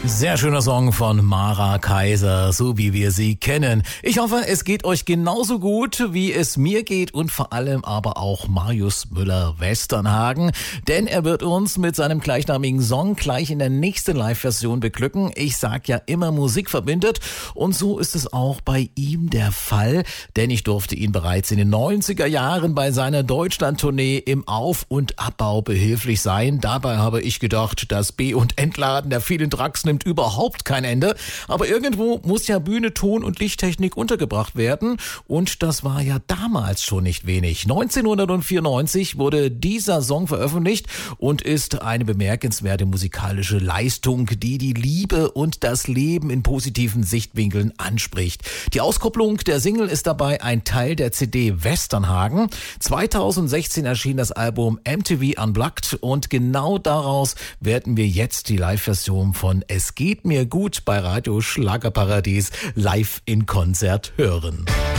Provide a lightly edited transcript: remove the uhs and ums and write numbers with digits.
Sehr schöner Song von Mara Kaiser, so wie wir sie kennen. Ich hoffe, es geht euch genauso gut, wie es mir geht und vor allem aber auch Marius Müller-Westernhagen, denn er wird uns mit seinem gleichnamigen Song gleich in der nächsten Live-Version beglücken. Ich sag ja immer, Musik verbindet und so ist es auch bei ihm der Fall, denn ich durfte ihn bereits in den 90er Jahren bei seiner Deutschland-Tournee im Auf- und Abbau behilflich sein. Dabei habe ich gedacht, das B- und Entladen der vielen Trucks nimmt überhaupt kein Ende. Aber irgendwo muss ja Bühne, Ton und Lichttechnik untergebracht werden. Und das war ja damals schon nicht wenig. 1994 wurde dieser Song veröffentlicht und ist eine bemerkenswerte musikalische Leistung, die die Liebe und das Leben in positiven Sichtwinkeln anspricht. Die Auskopplung der Single ist dabei ein Teil der CD Westernhagen. 2016 erschien das Album MTV Unplugged und genau daraus werden wir jetzt die Live-Version von Es geht mir gut bei Radio Schlagerparadies live in Konzert hören.